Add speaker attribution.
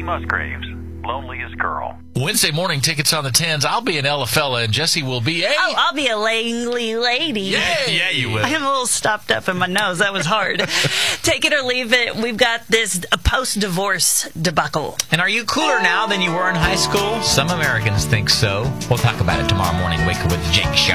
Speaker 1: Musgraves, Loneliest Girl.
Speaker 2: Wednesday morning tickets on the 10s. I'll be an Ella and Jesse will be a...
Speaker 3: Oh, I'll be a Langley lady.
Speaker 2: Yeah, you will.
Speaker 3: I'm a little stopped up in my nose. That was hard. Take it or leave it. We've got this post-divorce debacle.
Speaker 4: And are you cooler now than you were in high school?
Speaker 2: Some Americans think so. We'll talk about it tomorrow morning. Wake Up with the Jake Show.